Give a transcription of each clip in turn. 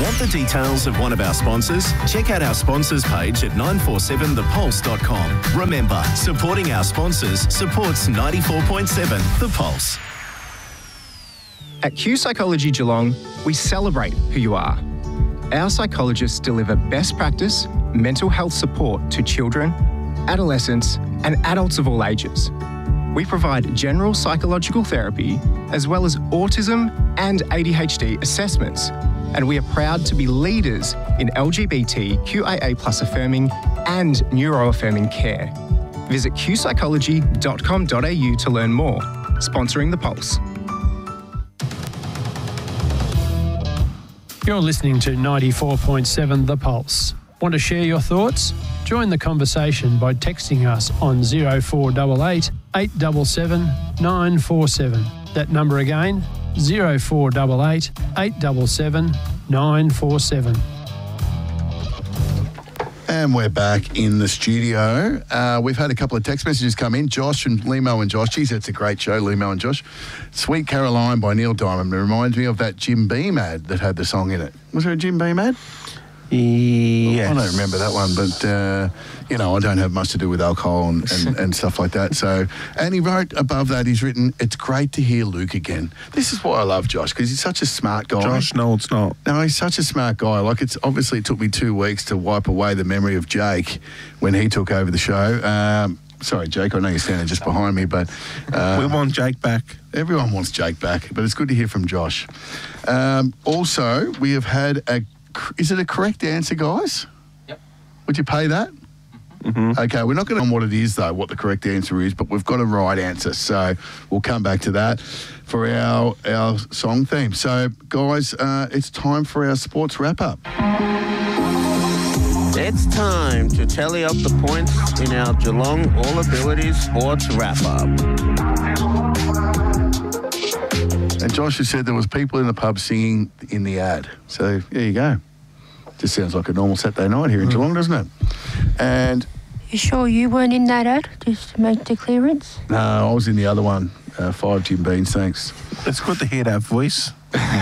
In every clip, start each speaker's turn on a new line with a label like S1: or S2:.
S1: Want the details of one of our sponsors? Check out our sponsors page at 947thepulse.com. Remember, supporting our sponsors supports 94.7 The Pulse.
S2: At Q Psychology Geelong, we celebrate who you are. Our psychologists deliver best practice mental health support to children, adolescents, and adults of all ages. We provide general psychological therapy as well as autism and ADHD assessments, and we are proud to be leaders in LGBTQIA+ affirming and neuroaffirming care. Visit qpsychology.com.au to learn more. Sponsoring The Pulse.
S3: You're listening to 94.7 The Pulse. Want to share your thoughts? Join the conversation by texting us on 0488 877 947. That number again, 0488 877 947.
S4: And we're back in the studio. We've had a couple of text messages come in. Josh and Limo and Josh. Geez, that's a great show, Limo and Josh. Sweet Caroline by Neil Diamond. It reminds me of that Jim Beam ad that had the song in it. Was there a Jim Beam ad?
S5: Yes.
S4: I don't remember that one, but, I don't have much to do with alcohol and stuff like that. So, and he wrote above that, he's written, it's great to hear Luke again. This is why I love Josh, because he's such a smart guy.
S5: Josh, no, it's not.
S4: No, he's such a smart guy. Like, it took me 2 weeks to wipe away the memory of Jake when he took over the show. Sorry, Jake, I know you're standing just behind me, but...
S5: we want Jake back.
S4: Everyone wants Jake back, but it's good to hear from Josh. Also, we have had is it a correct answer, guys?
S6: Yep.
S4: Would you pay that?
S5: Mm-hmm.
S4: Okay, we're not going to know what it is, though, what the correct answer is, but we've got a right answer, so we'll come back to that for our song theme. So, guys, it's time for our sports wrap-up.
S7: It's time to tally up the points in our Geelong All Abilities Sports Wrap-Up.
S4: And Josh has said there was people in the pub singing in the ad. So, there you go. Just sounds like a normal Saturday night here in Geelong, doesn't it? And...
S8: You sure you weren't in that ad, just to make the clearance?
S4: No, I was in the other one. 5 Jim Beans, thanks.
S5: It's good to hear that voice.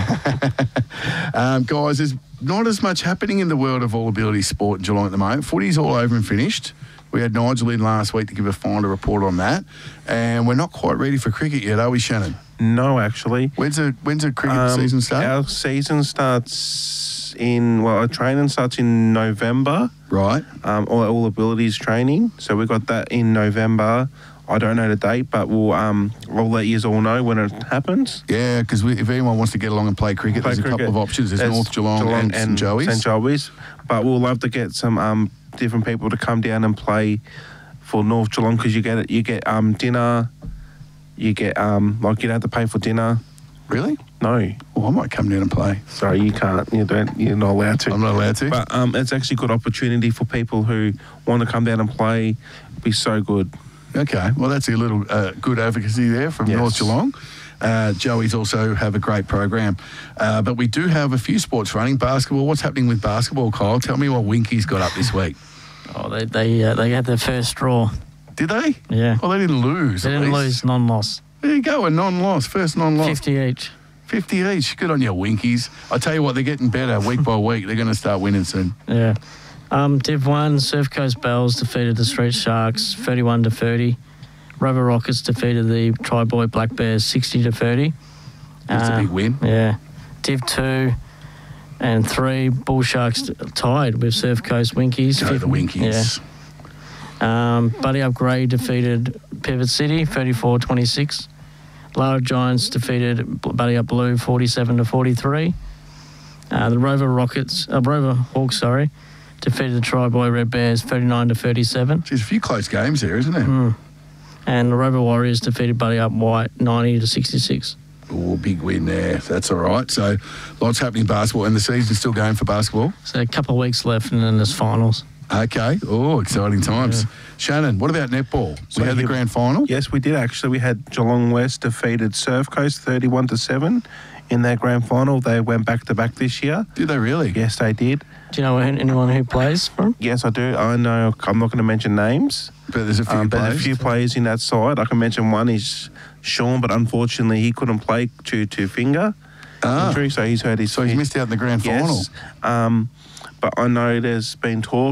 S4: Guys, there's not as much happening in the world of all ability sport in Geelong at the moment. Footy's all over and finished. We had Nigel in last week to give a final report on that. And we're not quite ready for cricket yet, are we, Shannon?
S5: No, actually.
S4: When's the cricket season start?
S5: Our season starts our training starts in November.
S4: Right.
S5: All abilities training. So we got that in November. I don't know the date, but we'll let you all know when it happens.
S4: Yeah, because if anyone wants to get along and play cricket, there's a couple of options. There's North Geelong and St Joey's.
S5: St Joey's. But we'll love to get some different people to come down and play for North Geelong, because you get dinner. You get you don't have to pay for dinner.
S4: Really?
S5: No.
S4: Well, I might come down and play.
S5: Sorry, you can't. You're not allowed to.
S4: I'm not allowed to.
S5: But it's actually a good opportunity for people who want to come down and play. It'd be so good.
S4: Okay. Well, that's a little good advocacy there from North Geelong. Joey's also have a great program. But we do have a few sports running. Basketball. What's happening with basketball, Kyle? Tell me what Winky's got up this week.
S6: Oh, they had their first draw.
S4: Did they?
S6: Yeah.
S4: Well, they didn't lose.
S6: They didn't lose, non-loss.
S4: There you go, a non-loss. First non-loss.
S6: 50 each.
S4: 50 each. Good on your Winkies. I tell you what, they're getting better week by week. They're going to start winning soon.
S6: Yeah. Div 1, Surf Coast Bells defeated the Street Sharks 31-30. Rover Rockets defeated the Tri-Boy Black Bears 60-30.
S4: That's a big win.
S6: Yeah. Div 2 and 3, Bull Sharks tied with Surf Coast Winkies.
S4: Go the Winkies.
S6: Yeah. Buddy Upgrade defeated Pivot City 34-26. Lara Giants defeated Buddy Up Blue 47-43. The Rover Hawks, defeated the Tri-Boy Red Bears 39-37.
S4: There's a few close games there, isn't there?
S6: And the Rover Warriors defeated Buddy Up White 90-66.
S4: Oh, big win there. That's all right. So lots happening in basketball, and the season's still going for basketball.
S6: So a couple of weeks left, and then there's finals.
S4: Okay. Oh, exciting times. Yeah. Shannon, what about netball? We had the grand final?
S5: Yes, we did actually. We had Geelong West defeated Surf Coast 31-7 in their grand final. They went back-to-back this year.
S4: Did they really?
S5: Yes, they did.
S6: Do you know anyone who plays for them?
S5: Yes, I do. I know. I'm not going to mention names.
S4: But there's a few players.
S5: But there's a few players in that side. I can mention one is Sean, but unfortunately he couldn't play due to finger. injury, so he's hurt his.
S4: So he's missed out in the grand final.
S5: Yes. But I know there's been talk.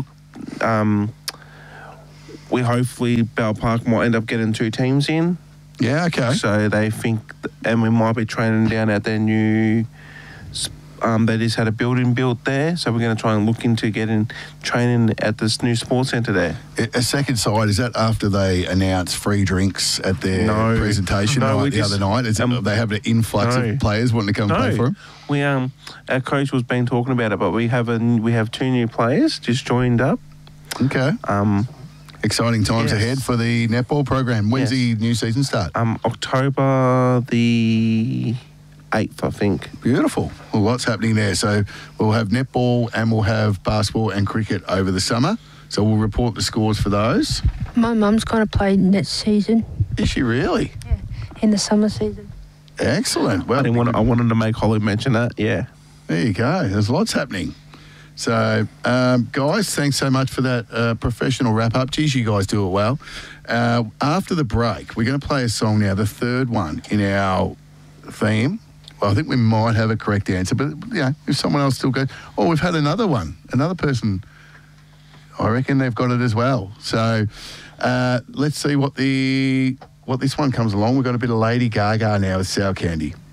S5: We hopefully Bell Park might end up getting 2 teams in.
S4: Yeah, okay.
S5: So they think, and we might be training down at their new. They just had a building built there, so we're going to try and look into getting training at this new sports centre there.
S4: A second side, is that after they announced free drinks at their presentation the other night? Is they have an influx of players wanting to come play for them?
S5: We our coach was been talking about it, but we have 2 new players just joined up.
S4: Okay. Exciting times ahead for the netball program. When's the new season start?
S5: October the 8th, I think.
S4: Beautiful. Well, lots happening there. So we'll have netball and we'll have basketball and cricket over the summer. So we'll report the scores for those.
S8: My mum's going to play next season.
S4: Is she really?
S8: Yeah, in the summer season.
S4: Excellent. Well,
S5: I wanted to make Holly mention that. Yeah.
S4: There you go. There's lots happening. So, guys, thanks so much for that professional wrap-up. Geez, you guys do it well. After the break, we're going to play a song now, the third one in our theme. Well, I think we might have a correct answer, but, if someone else still goes, we've had another one. Another person, I reckon they've got it as well. So, let's see what this one comes along. We've got a bit of Lady Gaga now with Sour Candy.